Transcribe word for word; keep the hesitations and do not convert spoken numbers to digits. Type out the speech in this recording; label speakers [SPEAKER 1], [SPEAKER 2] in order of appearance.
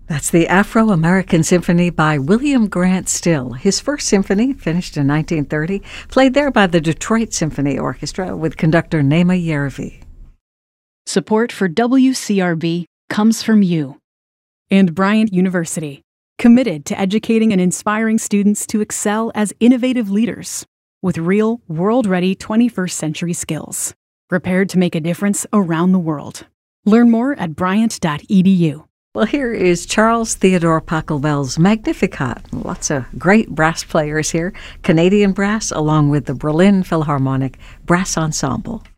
[SPEAKER 1] That's the Afro-American Symphony by William Grant Still. His first symphony, finished in nineteen thirty, played there by the Detroit Symphony Orchestra with conductor Naima Yervi.
[SPEAKER 2] Support for W C R B comes from you and Bryant University, committed to educating and inspiring students to excel as innovative leaders with real, world-ready twenty-first century skills, prepared to make a difference around the world. Learn more at bryant dot e d u.
[SPEAKER 1] Well, here is Charles Theodore Pachelbel's Magnificat. Lots of great brass players here, Canadian brass along with the Berlin Philharmonic Brass Ensemble.